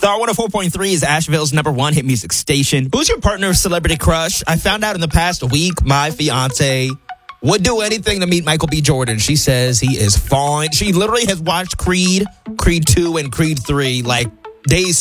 Star 104.3 is Asheville's #1 hit music station. Who's your partner's celebrity crush? I found out in the past week my fiance would do anything to meet Michael B. Jordan. She says he is fine. She literally has watched Creed 2, and Creed 3 like days